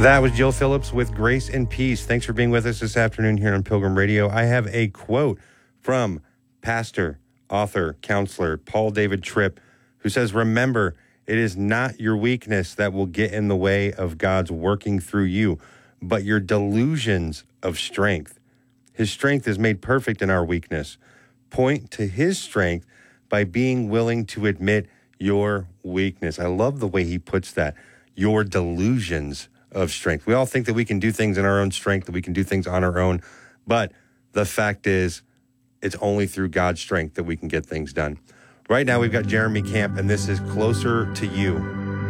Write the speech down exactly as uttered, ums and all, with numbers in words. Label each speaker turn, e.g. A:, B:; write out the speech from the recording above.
A: That was Jill Phillips with Grace and Peace. Thanks for being with us this afternoon here on Pilgrim Radio. I have a quote from pastor, author, counselor Paul David Tripp, who says, "Remember, it is not your weakness that will get in the way of God's working through you, but your delusions of strength. His strength is made perfect in our weakness. Point to his strength by being willing to admit your weakness." I love the way he puts that. Your delusions of strength. We all think that we can do things in our own strength, that we can do things on our own. But the fact is, it's only through God's strength that we can get things done. Right now, we've got Jeremy Camp, and this is Closer to You.